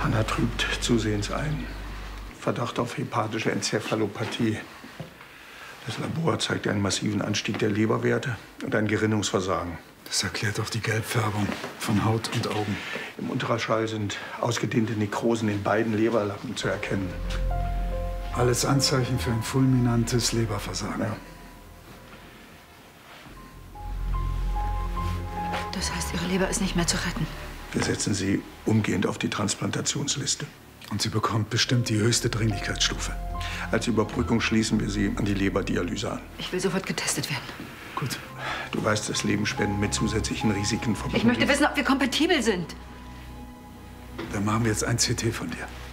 Hanna trübt zusehends ein. Verdacht auf hepatische Enzephalopathie. Das Labor zeigt einen massiven Anstieg der Leberwerte und ein Gerinnungsversagen. Das erklärt auch die Gelbfärbung von Haut und Augen. Im Ultraschall sind ausgedehnte Nekrosen in beiden Leberlappen zu erkennen. Alles Anzeichen für ein fulminantes Leberversagen. Ja. Das heißt, Ihre Leber ist nicht mehr zu retten. Wir setzen Sie umgehend auf die Transplantationsliste. Und sie bekommt bestimmt die höchste Dringlichkeitsstufe. Als Überbrückung schließen wir Sie an die Leberdialyse an. Ich will sofort getestet werden. Gut. Du weißt, dass Lebensspenden mit zusätzlichen Risiken verbunden sind. Ich möchte wissen, ob wir kompatibel sind. Dann machen wir jetzt ein CT von dir.